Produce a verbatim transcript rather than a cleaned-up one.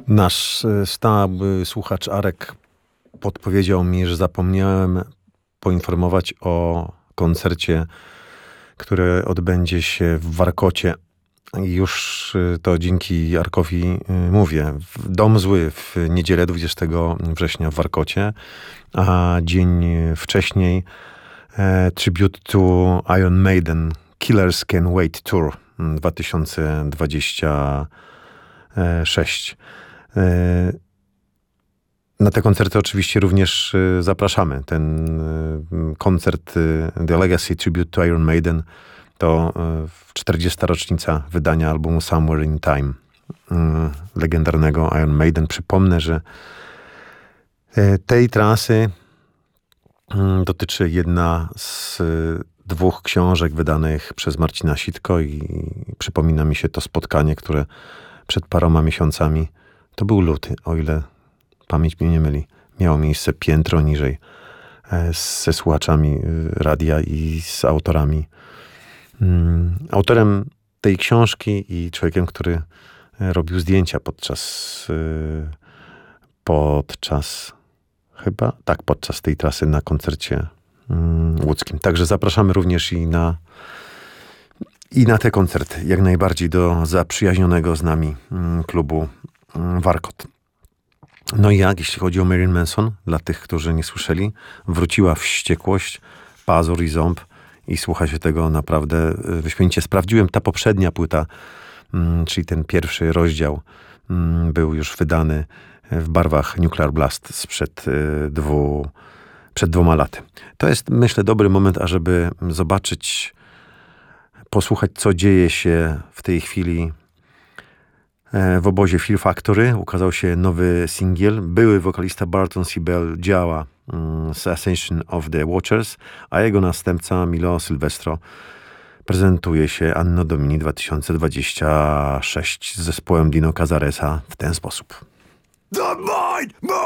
Nasz stały słuchacz Arek podpowiedział mi, że zapomniałem poinformować o koncercie, który odbędzie się w Warkocie. I już to dzięki Arkowi mówię. Dom Zły w niedzielę dwudziestego września w Warkocie, a dzień wcześniej e, tribute to Iron Maiden Killers Can Wait Tour dwa tysiące dwudziesty szósty. Na te koncerty oczywiście również zapraszamy. Ten koncert The Legacy Tribute to Iron Maiden to czterdziesta rocznica wydania albumu Somewhere in Time legendarnego Iron Maiden. Przypomnę, że tej trasy dotyczy jedna z dwóch książek wydanych przez Marcina Sitko i przypomina mi się to spotkanie, które przed paroma miesiącami, to był luty, o ile pamięć mnie nie myli, miało miejsce piętro niżej ze słuchaczami radia i z autorami. Autorem tej książki i człowiekiem, który robił zdjęcia podczas podczas chyba, tak, podczas tej trasy na koncercie łódzkim. Także zapraszamy również i na i na te koncerty, jak najbardziej do zaprzyjaźnionego z nami klubu Warkot. No i jak, jeśli chodzi o Marilyn Manson, dla tych, którzy nie słyszeli, wróciła wściekłość, pazur i ząb i słucha się tego naprawdę wyśmienicie. Sprawdziłem, ta poprzednia płyta, czyli ten pierwszy rozdział, był już wydany w barwach Nuclear Blast sprzed dwu, przed dwoma laty. To jest, myślę, dobry moment, ażeby zobaczyć, posłuchać, co dzieje się w tej chwili w obozie Fear Factory. Ukazał się nowy singiel. Były wokalista Barton Sibel działa z Ascension of the Watchers, a jego następca Milo Silvestro prezentuje się Anno Domini dwa tysiące dwudziesty szósty z zespołem Dino Casaresa w ten sposób.